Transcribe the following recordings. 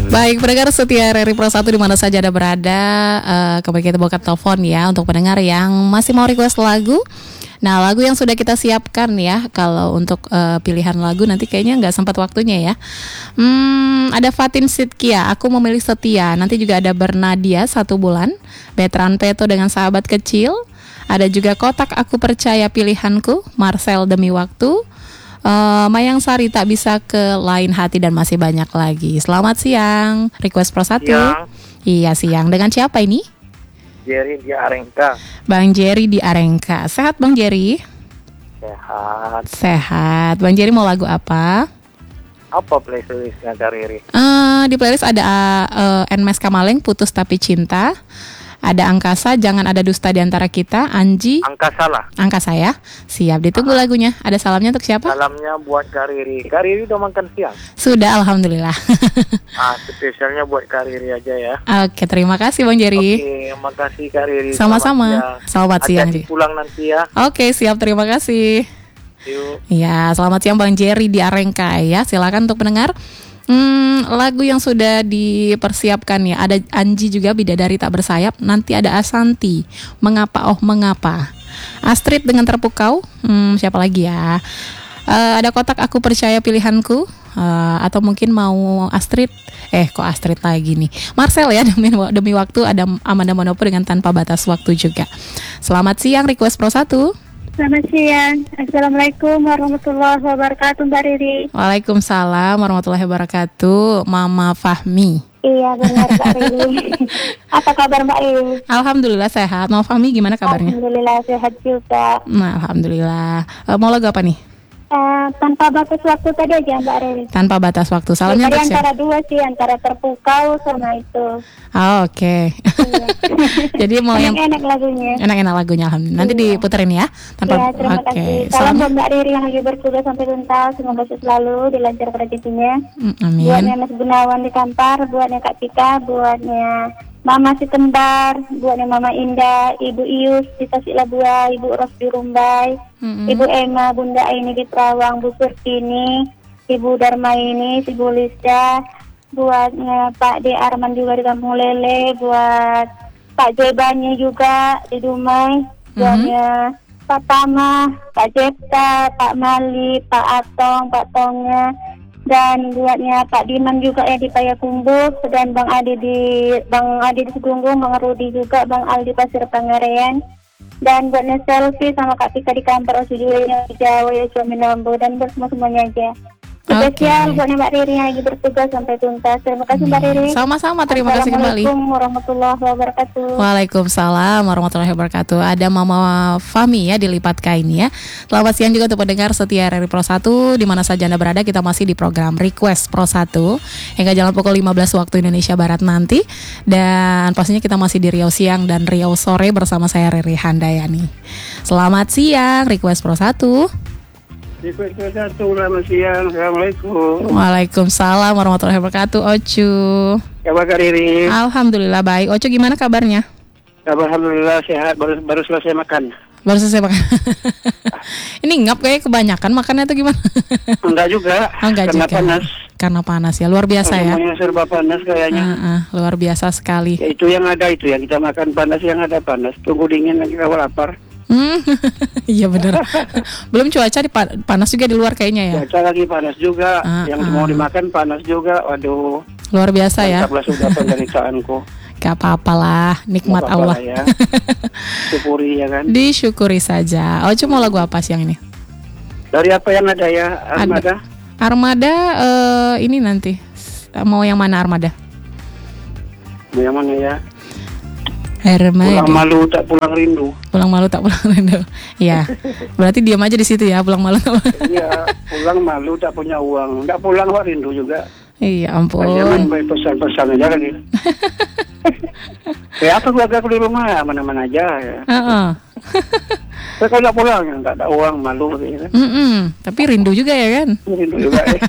Baik, pendengar setia RRI Pro 1 di mana saja Anda berada, kembali kita buka telepon ya untuk pendengar yang masih mau request lagu. Nah, lagu yang sudah kita siapkan ya, kalau untuk pilihan lagu nanti kayaknya nggak sempat waktunya ya. Ada Fatin Sidkia, Aku Memilih Setia. Nanti juga ada Bernadia, 1 Bulan. Betran Peto dengan Sahabat Kecil. Ada juga Kotak Aku Percaya Pilihanku, Marcel Demi Waktu. Mayang Sari Tak Bisa Ke Lain Hati, dan masih banyak lagi. Selamat siang, request Pro 1. Siang. Iya, siang. Dengan siapa ini? Jerry di Arengka. Bang Jerry di Arengka. Sehat Bang Jerry? Sehat. Sehat. Bang Jerry mau lagu apa? Apa playlistnya Riri? Di playlist ada Nmes Kamaleng, Putus Tapi Cinta. Ada Angkasa, Jangan Ada Dusta Di Antara Kita. Anji, Angkasa ya. Siap, ditunggu lagunya. Ada salamnya untuk siapa? Salamnya buat Riri. Riri udah makan siang? Sudah, alhamdulillah. Spesialnya buat Riri aja ya. Oke, terima kasih Bang Jerry. Oke, makasih Riri. Sama-sama. Selamat siang. Hati-hati pulang nanti ya. Oke, siap, terima kasih. Yuk. Ya, selamat siang Bang Jerry di Arengka ya. Silakan untuk pendengar. Lagu yang sudah dipersiapkan ya. Ada Anji juga, Bidadari Tak Bersayap. Nanti ada Asanti, Mengapa Oh Mengapa. Astrid dengan Terpukau. Siapa lagi ya? Ada Kotak Aku Percaya Pilihanku. Atau mungkin mau Astrid. Kok Astrid lagi nih? Marcel ya, demi waktu. Ada Amanda Manopo dengan Tanpa Batas Waktu juga. Selamat siang, request Pro 1. Selamat siang. Assalamualaikum warahmatullahi wabarakatuh, Mbak Riri. Waalaikumsalam warahmatullahi wabarakatuh, Mama Fahmi. Iya, benar Mbak Riri. Apa kabar Mbak Riri? Alhamdulillah sehat. Mama Fahmi gimana kabarnya? Alhamdulillah sehat juga. Nah, alhamdulillah. Mau lagu apa nih? Tanpa Batas Waktu tadi aja Mbak Riri. Tanpa Batas Waktu. Salamnya untuk siapa? Antara dua sih, antara Terpukau sama itu. Oke. Iya. Jadi mau yang enak lagunya. Enak-enak lagunya, alhamdulillah. Nanti diputerin ya. Terima kasih. Salam buat Mbak Riri yang lagi bertugas sampai tuntas. Semoga selalu dilancarkan rezekinya. Amin. Buatnya Mas Gunawan di Kampar, buatnya Kak Tika, buatnya Mama Si Tembar, buatnya Mama Indah, Ibu Ius di Tasikmalaya, Ibu Ros di Rumbai, Ibu Emma, Bunda Aini di Terawang, Bu Surtini, Ibu Darmaini, Ibu Lisa, buatnya Pak D. Arman juga di Kampung Lele, buat Pak Jebanya juga di Dumai, buatnya Pak Tama, Pak Jepta, Pak Mali, Pak Atong, Pak Tongnya, dan buatnya Pak Diman juga ya di Payakumbuh, dan Bang Adi di Segunggung, Bang Rudi juga, Bang Aldi Pasir Pangarean, dan buatnya Selfie sama Kak Tika di kantor Osujulinya di Jawa ya suami Nambo, dan buat semuanya aja. Spesial buatnya Mbak Riri yang lagi bertugas sampai tuntas. Terima kasih Mbak Riri. Sama-sama, terima kasih kembali. Assalamualaikum warahmatullahi wabarakatuh. Waalaikumsalam warahmatullahi wabarakatuh. Ada Mama Fahmi ya di Lipat Kain ya. Selamat siang juga untuk pendengar setia RRI Pro 1 di mana saja Anda berada. Kita masih di program Request Pro 1 hingga jalan pukul 15 waktu Indonesia Barat nanti. Dan pastinya kita masih di Riau Siang dan Riau Sore bersama saya Riri Handayani. Selamat siang, Request Pro 1. Selamat siang. Assalamualaikum. Waalaikumsalam warahmatullahi wabarakatuh. Ocu. Kabar Riri? Alhamdulillah baik. Ocu gimana kabarnya? Alhamdulillah sehat. Baru selesai makan. Baru selesai makan. Ini ngap kayak kebanyakan makannya atau gimana? Enggak juga. Enggak karena juga. Panas. Karena panas ya, luar biasa ya. Semuanya serba panas kayaknya. Luar biasa sekali. Ya, itu yang ada itu yang kita makan panas, yang ada panas. Tunggu dingin lagi kalau lapar. Iya benar. Belum cuaca panas juga di luar kayaknya ya. Cuaca lagi panas juga. Yang mau dimakan panas juga. Waduh. Luar biasa ya. Mantaplah sudah penderitaanku. Gak apa-apalah, nikmat Allah. Ya. Syukuri ya kan. Disyukuri saja. Oh, cuma lagu apa siang ini? Dari apa yang ada ya? Armada. Armada ini nanti. Mau yang mana Armada? Mau yang mana ya? Armada. Pulang malu tak pulang rindu. Pulang malu tak pulang rindu. Iya. Berarti diam aja di situ ya, pulang malu. Iya, pulang malu tak punya uang. Enggak pulang kok rindu juga. Iya ampun. Jangan baik pesan-pesan aja lagi. Apa keluarga aku di rumah ya, mana-mana aja ya. Saya kalau nggak pulang, nggak ada uang, malu gitu. Tapi rindu juga ya kan? Rindu juga ya.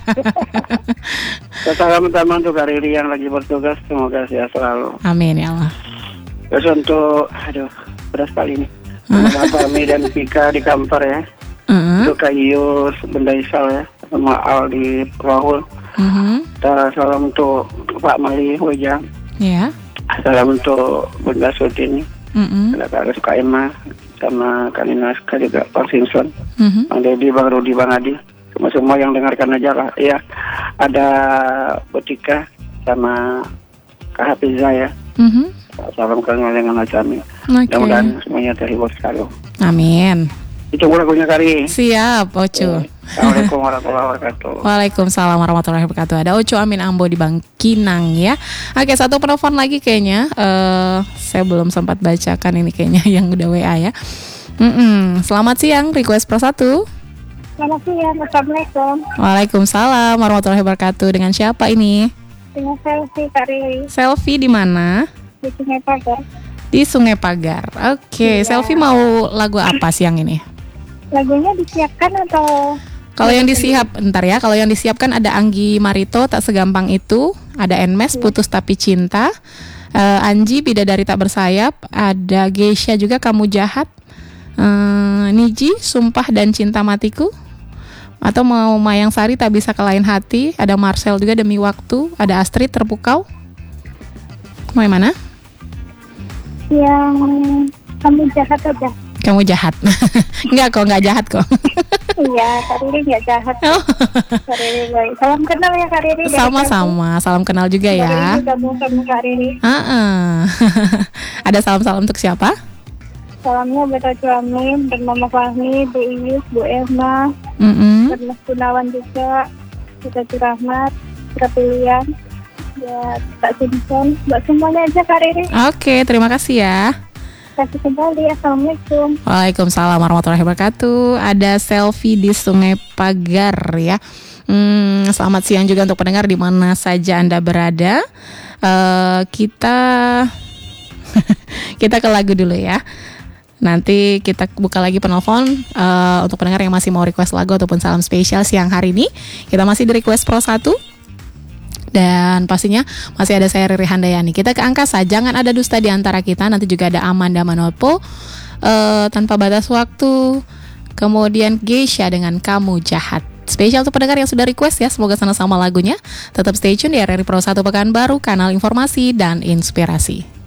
Salam pertama untuk Riri yang lagi bertugas, semoga sehat selalu. Amin ya Allah. Terus untuk, beras kali ini. Fahmi dan Pika di Kampar ya. Untuk Kak Yus, Benda Isal ya. Sama Al di Rahul. Salam untuk Pak Mali Wajang. Ya. Salam untuk Bunda Sutini. Ada Kak Reska Emma sama Kak Nina juga Pak Simpson. Bang Dedi, Bang Rudi, Bang Adi. Semua yang dengarkan aja lah. Ya, ada Botika sama Kak Hafiza ya. Salam kenal dengan Acami. Mudah-mudahan semuanya terhibur selalu. Amin. Itu lagunya Kari. Siap, Ocu. Assalamualaikum warahmatullahi wabarakatuh. Waalaikumsalam warahmatullahi wabarakatuh. Ada Ocu Amin Ambo di Bangkinang ya. Oke, satu penelpon lagi kayaknya. Saya belum sempat bacakan ini kayaknya yang udah WA ya. Selamat siang, Request Pro 1. Selamat siang, Assalamualaikum. Waalaikumsalam warahmatullahi wabarakatuh. Dengan siapa ini? Dengan Selfie, Kak Riri. Selfie di mana? Di Sungai Pagar. Di Sungai Pagar. Oke, Selfie mau lagu apa siang ini? Lagunya disiapkan atau? Kalau yang Kalau yang disiapkan ada Anggi Marito, Tak Segampang Itu. Ada Enmes, Putus Tapi Cinta. Anji, Bidadari Tak Bersayap. Ada Geisha juga, Kamu Jahat. Niji, Sumpah dan Cinta Matiku. Atau mau Mayang Sari, Tak Bisa ke Lain Hati. Ada Marcel juga, Demi Waktu. Ada Astrid, Terpukau. Mau yang mana? Yang Kamu Jahat aja. Kamu jahat. Enggak jahat kok. Iya, Kak Riri nggak jahat. Kak Riri baik. Salam kenal ya Kak Riri. Sama-sama, salam kenal juga ya. Kak Riri gabung sama Kak Riri. Ada salam-salam untuk siapa? Salamnya buat Ocu Amin, dan Mama Fahmi, Bu Ius, Bu Emma, dan Mas Gunawan juga, kita Rahmat, kita Pilihan, buat Pak Simpson, buat semuanya aja Kak Riri. Oke, terima kasih ya. Kasih kembali, Assalamualaikum. Waalaikumsalam warahmatullahi wabarakatuh. Ada Selfie di Sungai Pagar ya. Selamat siang juga untuk pendengar di mana saja Anda berada. Kita ke lagu dulu ya. Nanti kita buka lagi penelpon untuk pendengar yang masih mau request lagu ataupun salam spesial siang hari ini. Kita masih di Request Pro 1. Dan pastinya masih ada saya Riri Handayani. Kita ke angkasa, jangan ada dusta di antara kita. Nanti juga ada Amanda Manopo, Tanpa Batas Waktu. Kemudian Geisha dengan Kamu Jahat. Spesial untuk pendengar yang sudah request ya. Semoga sama-sama lagunya. Tetap stay tune di RRI Pro 1 Pekanbaru, kanal informasi dan inspirasi.